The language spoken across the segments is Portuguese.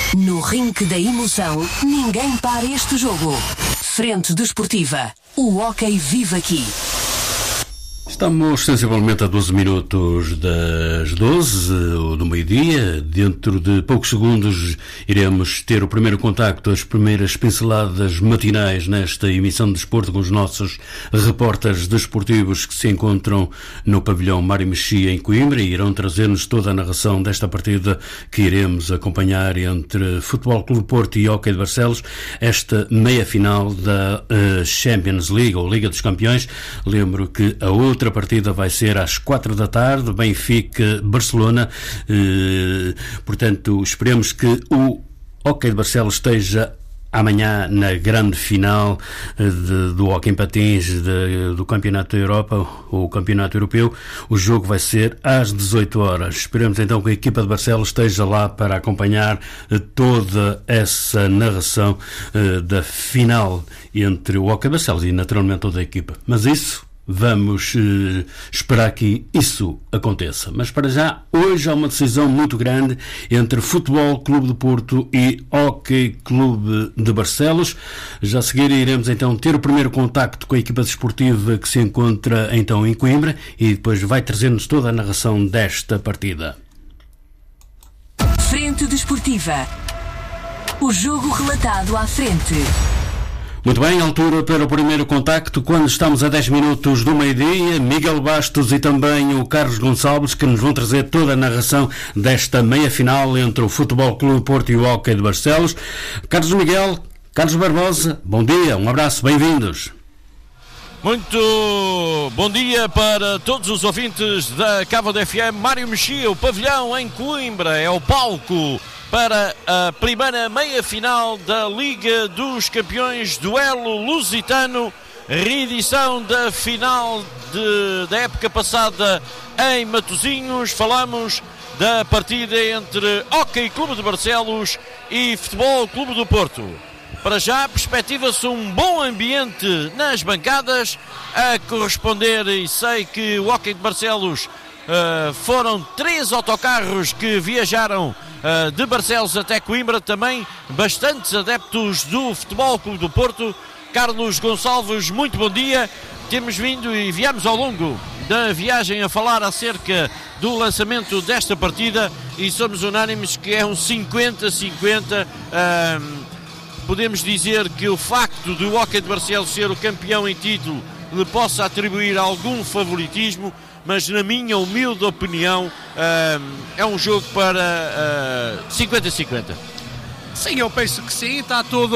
No rinque da emoção, ninguém para este jogo. Frente Desportiva, o hóquei vive aqui. Estamos sensivelmente a 12 minutos das 12 do meio-dia. Dentro de poucos segundos iremos ter o primeiro contacto, as primeiras pinceladas matinais nesta emissão de desporto com os nossos repórteres desportivos que se encontram no pavilhão Mário Mexia em Coimbra e irão trazer-nos toda a narração desta partida que iremos acompanhar entre Futebol Clube Porto e Hóquei de Barcelos, esta meia-final da Champions League, ou Liga dos Campeões. Lembro que a outra partida vai ser às 4 da tarde, Benfica-Barcelona. Portanto, esperemos que o Hóquei de Barcelos esteja amanhã na grande final do hóquei em patins do Campeonato da Europa, ou Campeonato Europeu. O jogo vai ser às 18 horas. Esperemos então que a equipa de Barcelos esteja lá para acompanhar toda essa narração da final entre o Hóquei de Barcelos e naturalmente toda a equipa. Mas isso, vamos esperar que isso aconteça. Mas para já, hoje há uma decisão muito grande entre Futebol Clube do Porto e Hóquei Clube de Barcelos. Já a seguir iremos então ter o primeiro contacto com a equipa desportiva que se encontra então em Coimbra e depois vai trazer-nos toda a narração desta partida. Frente Desportiva. O jogo relatado à frente. Muito bem, altura para o primeiro contacto, quando estamos a 10 minutos do meio-dia. Miguel Bastos e também o Carlos Gonçalves, que nos vão trazer toda a narração desta meia-final entre o Futebol Clube Porto e o Hóquei de Barcelos. Carlos Miguel, Carlos Barbosa, bom dia, um abraço, bem-vindos. Muito bom dia para todos os ouvintes da Cávado FM. Mário Mexia, o pavilhão em Coimbra, é o palco para a primeira meia-final da Liga dos Campeões, duelo lusitano, reedição da final da época passada em Matosinhos. Falamos da partida entre Hóquei Clube de Barcelos e Futebol Clube do Porto. Para já perspectiva-se um bom ambiente nas bancadas a corresponder, e sei que o Hóquei de Barcelos foram 3 autocarros que viajaram de Barcelos até Coimbra, também bastantes adeptos do Futebol Clube do Porto. Carlos Gonçalves, muito bom dia. Temos vindo e viemos ao longo da viagem a falar acerca do lançamento desta partida e somos unânimes que é um 50-50. Podemos dizer que o facto do Hóquei de Barcelos ser o campeão em título lhe possa atribuir algum favoritismo, mas na minha humilde opinião é um jogo para 50-50. Sim, eu penso que sim, está tudo,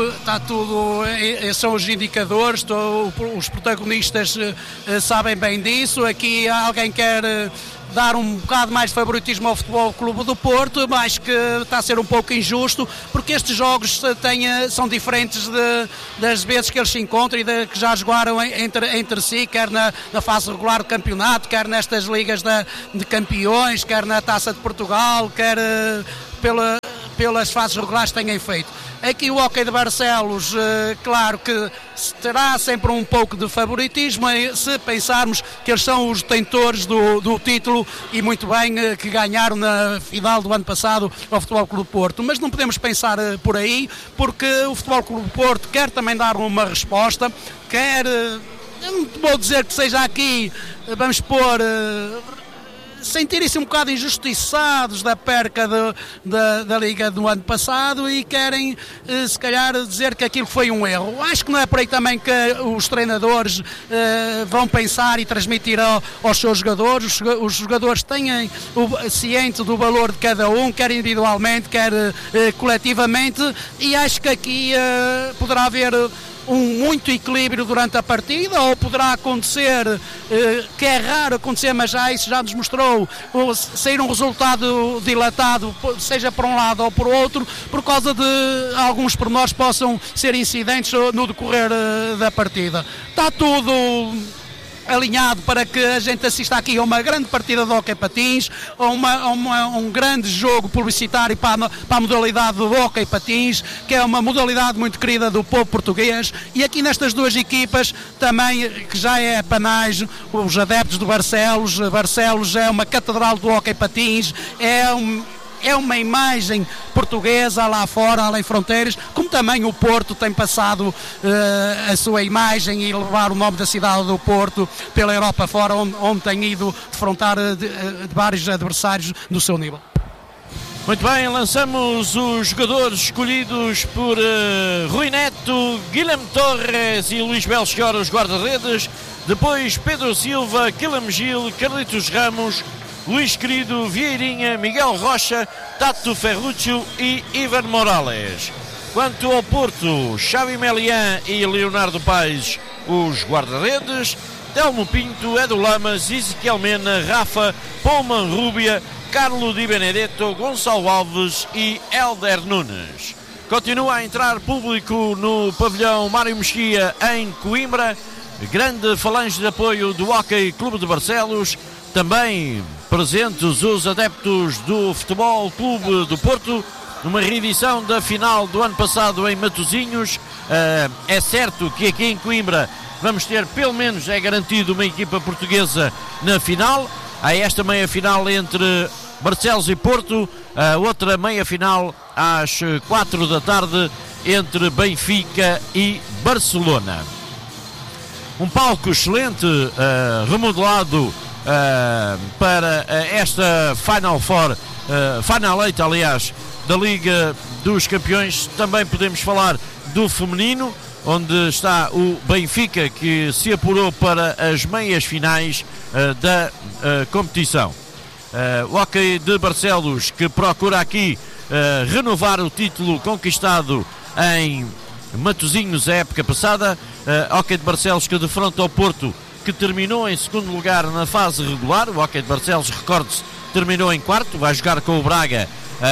são os indicadores, os protagonistas sabem bem disso. Aqui alguém quer dar um bocado mais de favoritismo ao Futebol Clube do Porto, mas que está a ser um pouco injusto, porque estes jogos são diferentes das vezes que eles se encontram e que já jogaram entre si, quer na fase regular do campeonato, quer nestas ligas de campeões, quer na Taça de Portugal, quer pelas fases regulares que tenham feito. Aqui o Hóquei de Barcelos, claro que terá sempre um pouco de favoritismo, se pensarmos que eles são os detentores do título e muito bem que ganharam na final do ano passado ao Futebol Clube do Porto. Mas não podemos pensar por aí, porque o Futebol Clube do Porto quer também dar uma resposta, quer, eu não vou dizer que seja aqui, vamos pôr, sentirem-se um bocado injustiçados da perca da Liga do ano passado e querem, se calhar, dizer que aquilo foi um erro. Acho que não é por aí também que os treinadores vão pensar e transmitir aos seus jogadores. Os jogadores têm ciente do valor de cada um, quer individualmente, quer coletivamente, e acho que aqui poderá haver muito equilíbrio durante a partida, ou poderá acontecer, que é raro acontecer, mas isso já nos mostrou, sair um resultado dilatado, seja por um lado ou por outro, por causa de alguns pormenores que possam ser incidentes no decorrer da partida. Está tudo alinhado para que a gente assista aqui a uma grande partida de hóquei patins, a um grande jogo publicitário para a modalidade do hóquei patins, que é uma modalidade muito querida do povo português, e aqui nestas duas equipas também, que já é panagem, os adeptos do Barcelos é uma catedral do hóquei patins, é uma imagem portuguesa lá fora, além fronteiras, como também o Porto tem passado a sua imagem e levar o nome da cidade do Porto pela Europa fora, onde tem ido defrontar de vários adversários do seu nível. Muito bem, lançamos os jogadores escolhidos por Rui Neto, Guilherme Torres e Luís Belchior, os guarda-redes. Depois Pedro Silva, Guilherme Gil, Carlitos Ramos, Luís Querido, Vieirinha, Miguel Rocha, Tato Ferruccio e Ivan Morales. Quanto ao Porto, Xavi Melian e Leonardo Paes, os guarda-redes. Telmo Pinto, Edu Lamas, Ezequiel Mena, Rafa, Palman Rúbia, Carlo Di Benedetto, Gonçalo Alves e Hélder Nunes. Continua a entrar público no pavilhão Mário Mexia em Coimbra. Grande falange de apoio do Hockey Clube de Barcelos. Também presentes os adeptos do Futebol Clube do Porto. Numa reedição da final do ano passado em Matosinhos. É certo que aqui em Coimbra vamos ter, pelo menos é garantido, uma equipa portuguesa na final. Há esta meia-final entre Barcelos e Porto, a outra meia-final às 4 da tarde entre Benfica e Barcelona. Um palco excelente, remodelado para esta Final Four, Final 8, aliás, da Liga dos Campeões. Também podemos falar do feminino, onde está o Benfica, que se apurou para as meias finais da competição. O Hockey de Barcelos, que procura aqui renovar o título conquistado em Matosinhos a época passada. Hockey de Barcelos que defronta ao Porto, que terminou em segundo lugar na fase regular. O Hockey de Barcelos, recorde-se, terminou em quarto, vai jogar com o Braga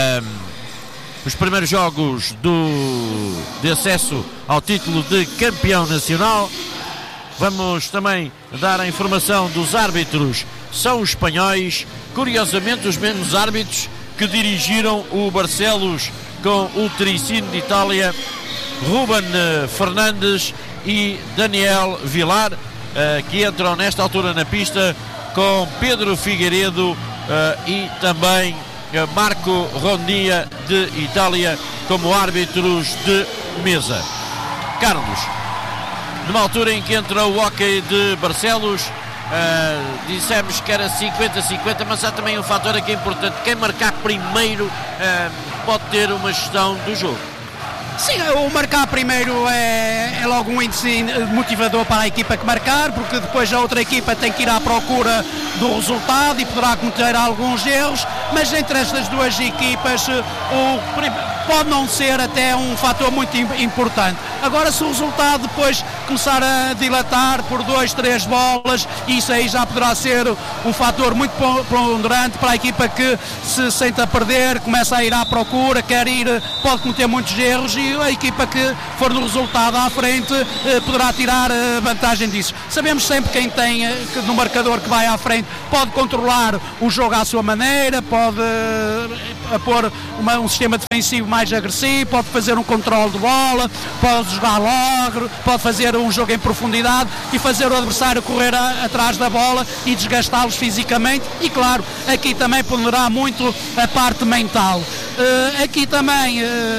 os primeiros jogos de acesso ao título de campeão nacional. Vamos também dar a informação dos árbitros, são os espanhóis, curiosamente os mesmos árbitros que dirigiram o Barcelos com o Tricino de Itália, Ruben Fernandes e Daniel Vilar, que entram nesta altura na pista com Pedro Figueiredo e também Marco Rondia de Itália como árbitros de mesa. Carlos, numa altura em que entra o Hockey de Barcelos, dissemos que era 50-50, mas há também um fator aqui importante: quem marcar primeiro pode ter uma gestão do jogo. Sim, o marcar primeiro é logo um índice motivador para a equipa que marcar, porque depois a outra equipa tem que ir à procura do resultado e poderá cometer alguns erros, mas entre estas duas equipas pode não ser até um fator muito importante. Agora, se o resultado depois começar a dilatar por 2, 3 bolas, isso aí já poderá ser um fator muito ponderante para a equipa que se sente a perder, começa a ir à procura, quer ir, pode cometer muitos erros, e a equipa que for no resultado à frente poderá tirar vantagem disso. Sabemos sempre quem tem no marcador que vai à frente pode controlar o jogo à sua maneira, pode pôr um sistema defensivo mais agressivo, pode fazer um controle de bola, pode jogar logo, pode fazer um jogo em profundidade e fazer o adversário correr atrás da bola e desgastá-los fisicamente. E claro, aqui também ponderará muito a parte mental. Aqui também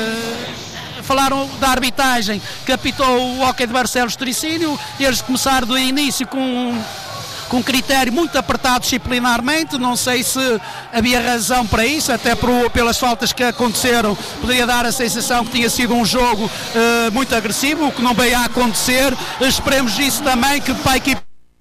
falaram da arbitragem que apitou o Hockey de Barcelos Tricínio. Eles começaram do início com um critério muito apertado disciplinarmente. Não sei se havia razão para isso, até pelas faltas que aconteceram, poderia dar a sensação que tinha sido um jogo muito agressivo, o que não veio a acontecer. Esperemos isso também, que para a equipe.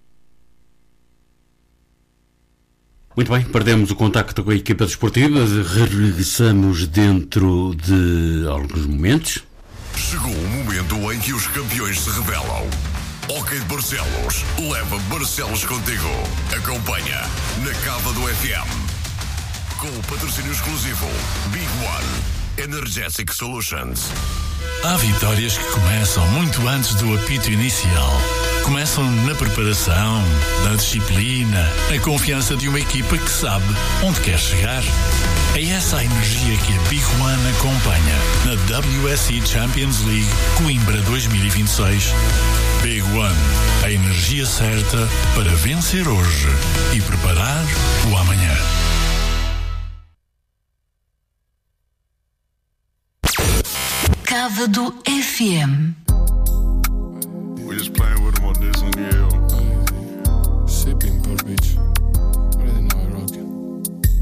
Muito bem, perdemos o contacto com a equipa desportiva, regressamos dentro de alguns momentos. Chegou o momento em que os campeões se revelam. Hockey de Barcelos, leva Barcelos contigo. Acompanha na Cava do FM. Com o patrocínio exclusivo Big One Energetic Solutions. Há vitórias que começam muito antes do apito inicial. Começam na preparação, na disciplina, na confiança de uma equipa que sabe onde quer chegar. É essa a energia que a Big One acompanha na WSC Champions League Coimbra 2026. Big One, a energia certa para vencer hoje e preparar o amanhã. Cávado FM.